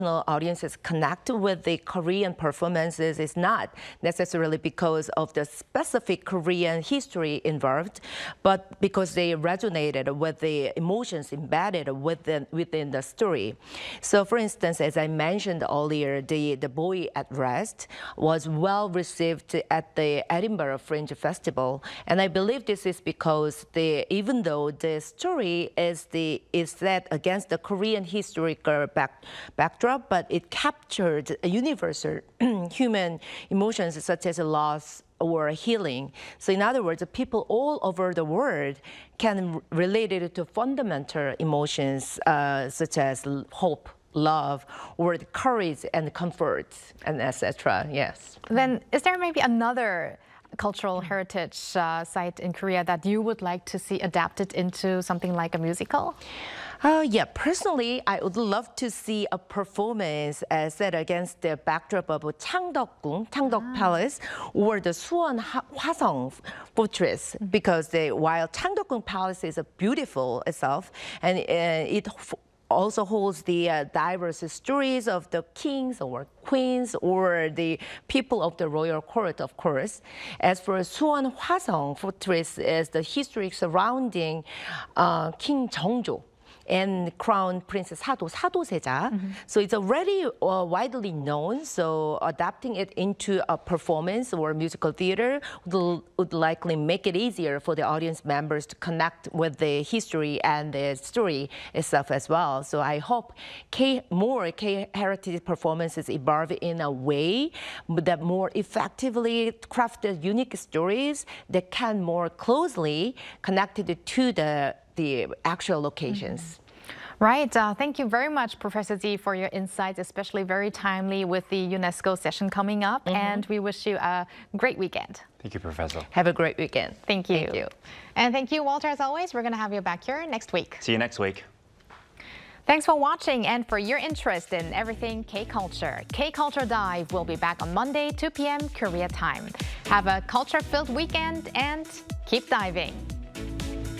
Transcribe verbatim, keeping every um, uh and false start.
audiences connect with the Korean performances is not necessarily because of the specific Korean history involved, but because they resonated with the emotions embedded within, within the story. So for instance, as I mentioned earlier, the, the Boy at Rest was well received at the Edinburgh Fringe Festival. And I believe this is because the, even though the story is, the, is set against the Korean historical back, backdrop, but it captured universal human emotions such as loss or healing. So in other words, people all over the world can relate it to fundamental emotions uh, such as hope, love, or courage and comfort, and et cetera. Yes. Then is there maybe another cultural heritage uh, site in Korea that you would like to see adapted into something like a musical? Uh, yeah, personally, I would love to see a performance uh, set against the backdrop of Changdeok-gung, Changdeok ah. Palace, or the Suwon Hwasong Fortress, because the, while Changdeok-gung Palace is beautiful itself, and uh, it also holds the uh, diverse stories of the kings or queens or the people of the royal court, of course. As for Suwon Hwasong Fortress, is the history surrounding uh, King Jeongjo and Crown Princess Sado, 사도세자. Mm-hmm. So it's already uh, widely known, so adapting it into a performance or musical theater would, would likely make it easier for the audience members to connect with the history and the story itself as well. So I hope K, more K-heritage performances evolve in a way that more effectively crafted unique stories that can more closely connect it to the the actual locations. Mm-hmm. Right. Uh, thank you very much, Professor Z, for your insights, especially very timely with the UNESCO session coming up. Mm-hmm. And we wish you a great weekend. Thank you, Professor. Have a great weekend. Thank you. Thank you. And thank you, Walter, as always. We're going to have you back here next week. See you next week. Thanks for watching and for your interest in everything K-Culture. K-Culture Dive will be back on Monday, two p m Korea time. Have a culture-filled weekend and keep diving.